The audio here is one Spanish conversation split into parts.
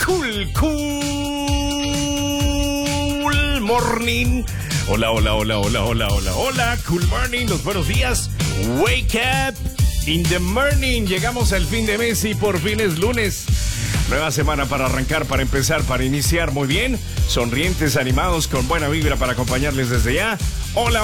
Cool morning. Hola, cool morning, los buenos días. Wake up in the morning. Llegamos al fin de mes y por fin es lunes. Nueva semana para arrancar, para empezar, para iniciar muy bien. Sonrientes, animados, con buena vibra para acompañarles desde ya. Hola,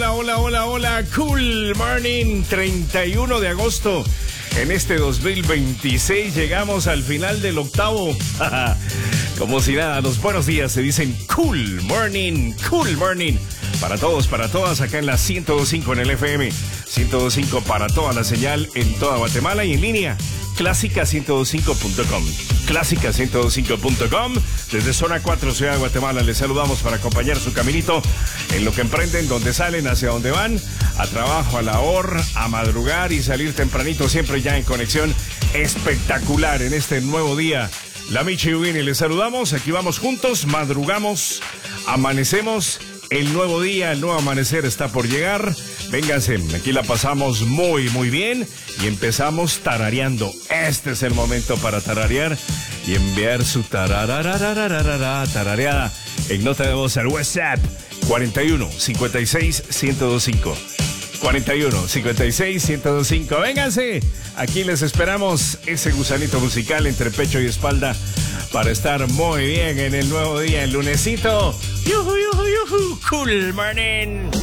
cool morning. 31 de agosto. En este 2026 llegamos al final del octavo. Como si nada, los buenos días se dicen cool morning. Para todos, para todas, acá en la 102.5 en el FM. 102.5 para toda la señal en toda Guatemala y en línea. Clásica102.5.com. Clásica102.5.com. Desde Zona 4, Ciudad de Guatemala, les saludamos para acompañar su caminito en lo que emprenden, donde salen, hacia donde van, a trabajo, a labor, a madrugar y salir tempranito, siempre ya en conexión espectacular en este nuevo día. La Michi y Winnie, les saludamos, aquí vamos juntos, madrugamos, amanecemos, el nuevo día, el nuevo amanecer está por llegar. Vénganse, aquí la pasamos muy bien y empezamos tarareando. Este es el momento para tararear y enviar su tarareada en nota de voz al WhatsApp 41 56 1025. 41 56 1025. Vénganse, aquí les esperamos ese gusanito musical entre pecho y espalda para estar muy bien en el nuevo día, el lunesito. Yuhu, cool morning.